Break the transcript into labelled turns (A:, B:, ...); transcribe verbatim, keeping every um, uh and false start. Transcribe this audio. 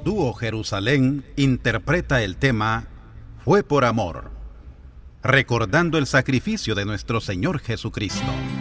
A: dúo Jerusalén interpreta el tema Fue por amor, recordando el sacrificio de nuestro Señor Jesucristo.